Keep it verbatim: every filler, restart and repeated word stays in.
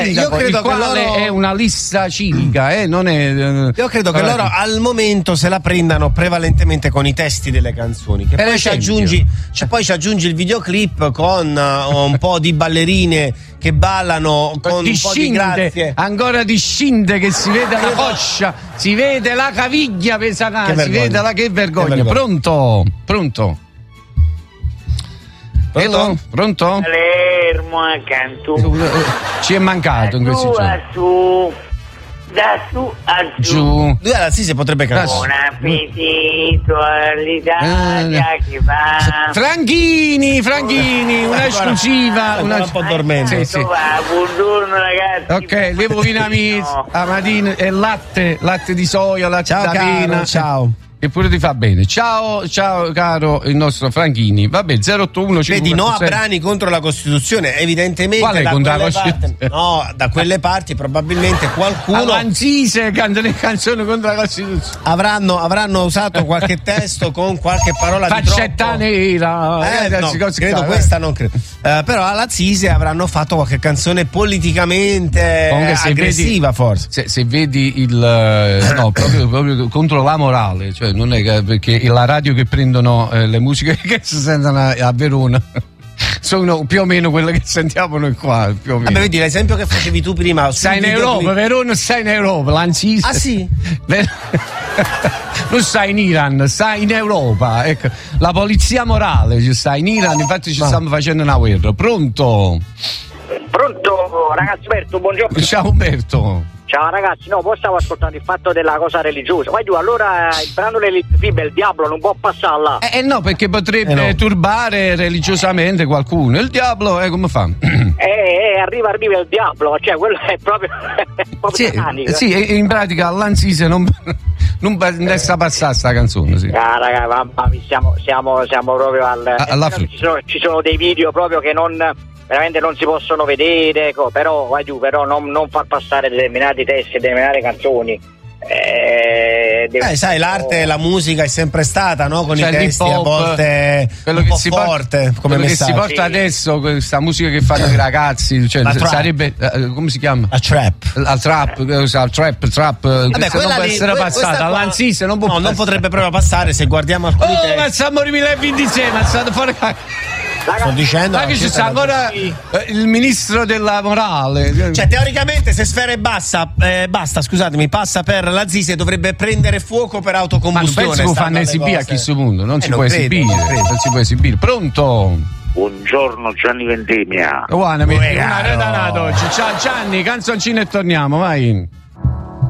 io credo il quale che loro... è una lista civica, eh? Non è, io credo che loro al momento se la prendano prevalentemente con i testi delle canzoni, che per poi ci, aggiungi, cioè, poi ci aggiungi il videoclip con uh, un po' di ballerine che ballano con di un po' di grazie, ancora di scinde, che si vede la coscia, si vede la caviglia pesana, si vede la che vergogna. Che vergogna. Pronto? Pronto? Pronto? Pronto? Palermo accanto. Ci è mancato in questi giorni. Su, da su a giù. Giù. Lui alla sì si potrebbe capire. Buon appetito all'Italia eh, che va. Franchini, Franchini, una esclusiva. Una... un po' dormendo. Sì, sì. Buongiorno ragazzi. Ok, levo vinamisi, amadina e latte, latte di soia, latte ciao, d'avena. Caro, ciao. Che pure ti fa bene. Ciao, ciao caro il nostro Franchini. Vabbè, zero otto uno cinque vedi, no a brani contro la Costituzione, evidentemente. Quale da contro la quelle Costituzione? Parti, no, da quelle parti probabilmente qualcuno Avanzise cantano le canzoni contro la Costituzione. Avranno, avranno usato qualche testo con qualche parola di troppo. Faccetta nera. Eh, no, credo questa non credo. Uh, però alla Zise avranno fatto qualche canzone politicamente aggressiva, vedi, forse. Se, se vedi il no, proprio, proprio contro la morale, cioè non è che, perché la radio che prendono eh, le musiche che si sentono a, a Verona sono più o meno quelle che sentiamo noi qua, più o meno. Vabbè, vedi l'esempio che facevi tu prima. Stai in Europa, Verona stai in Europa, l'Anzise. Ah sì? Non stai in Iran, stai in Europa. Ecco, la polizia morale ci sta in Iran, infatti ci Ma. stiamo facendo una guerra. Pronto? Pronto, ragazzi, Umberto, buongiorno. Ciao Umberto. Ciao ragazzi, no, poi stavo ascoltando il fatto della cosa religiosa. Vai giù, allora il brano delle fibre, il diavolo non può passarla. Eh, eh no, perché potrebbe eh no. turbare religiosamente qualcuno. Il diavolo, eh, come fa? Eh, eh, arriva, arriva il diavolo, cioè quello è proprio, è proprio sì, mecanico. Sì, in pratica all'Anzise non, non lascia passare sta canzone, sì. Ah, raga, mamma mia, siamo, siamo, siamo proprio al... alla eh, ci, sono, ci sono dei video proprio che non... veramente non si possono vedere, ecco, però vai giù, però non, non far passare determinati testi, determinate canzoni. Eh, eh sai, l'arte e la musica è sempre stata, no? Con cioè, i testi a volte quello un che po' si forte porta, come quello messaggio. che si porta sì. adesso, questa musica che fanno i ragazzi, cioè sarebbe uh, come si chiama? A trap. La trap, la trap, trap. Vabbè, non può lì, essere passata all'Anzise, non può no, passare. non potrebbe proprio passare se guardiamo alcuni oh, testi. ma siamo nel duemilaventisei, ma state fuori. Sto dicendo, ma che ci sta ancora eh, il ministro della morale. Cioè, teoricamente, se Sfera e bassa, eh, basta, scusatemi, passa per la Zise, dovrebbe prendere fuoco per autocombustione. Ma non penso che fanno esibire a questo punto, non eh, si non può credo, esibire, non, non si può esibire. Pronto? Buongiorno Gianni Vendemmia. Guarda, mi una redanato oggi. Ciao Gianni, canzoncina e torniamo, vai.